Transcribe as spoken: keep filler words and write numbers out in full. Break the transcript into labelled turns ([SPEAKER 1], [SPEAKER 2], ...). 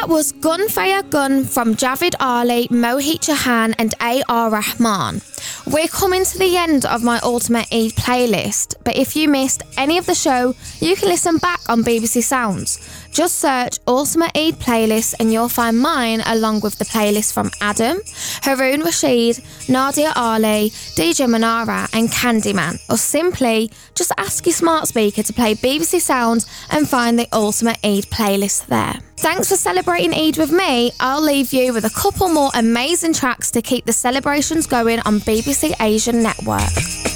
[SPEAKER 1] That was Gunfire Gun from Javid Ali, Mohit Jahan and A R Rahman. We're coming to the end of my Ultimate Eid playlist, but if you missed any of the show, you can listen back on B B C Sounds. Just search Ultimate Eid playlist and you'll find mine along with the playlist from Adam, Haroon Rashid, Nadia Ali, D J Manara and Candyman. Or simply just ask your smart speaker to play B B C Sounds and find the Ultimate Eid playlist there. Thanks for celebrating Eid with me. I'll leave you with a couple more amazing tracks to keep the celebrations going on B B C Asian Network.